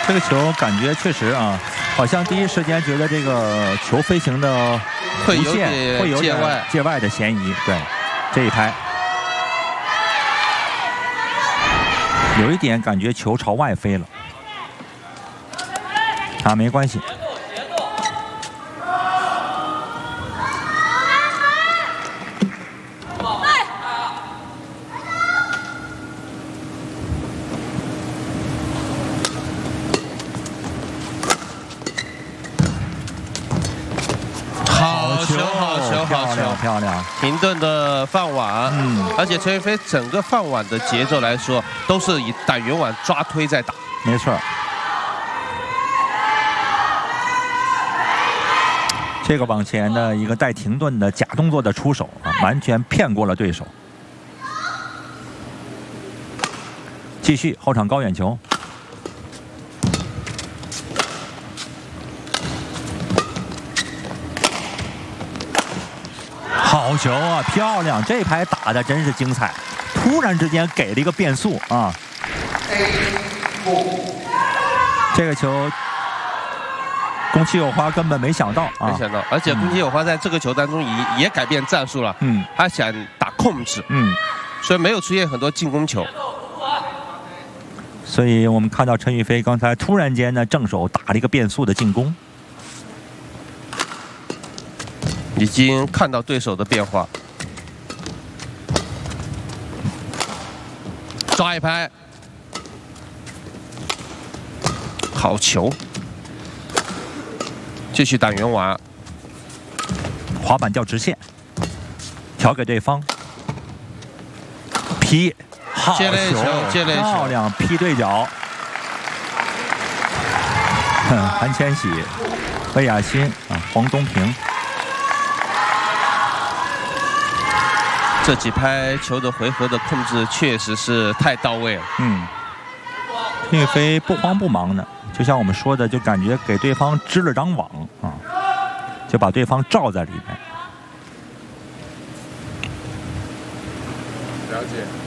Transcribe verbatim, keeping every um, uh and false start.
这个球感觉确实啊，好像第一时间觉得这个球飞行的会有弧线点会有点界外界外的嫌疑。对，这一拍有一点感觉球朝外飞了。啊，没关系。 好球，好球，好漂亮球！ 漂亮！ 停顿的放网， 嗯， 而且陈云飞整个放网的节奏来说，都是以打圆网抓推在打。 没错。这个往前的一个带停顿的假动作的出手啊，完全骗过了对手。继续后场高远球。好球啊，漂亮！这拍打的真是精彩，突然之间给了一个变速啊。这个球，宫崎有花根本没想到啊， 没想到，而且宫崎有花在这个球当中也也改变战术了， 嗯， 他想打控制， 嗯， 所以没有出现很多进攻球。 所以我们看到陈宇飞刚才突然间呢正手打了一个变速的进攻。 已经看到对手的变化，抓一拍，好球，继续打圆网， 滑板掉直线，调给对方，劈，好球， 接雷球， 漂亮，劈对角。韩千玺、魏雅欣啊，黄东平。 这几拍球的回合的控制确实是太到位了。 嗯，陈宇飞不慌不忙的，就像我们说的，就感觉给对方织了张网啊，就把对方罩在里面。 了解。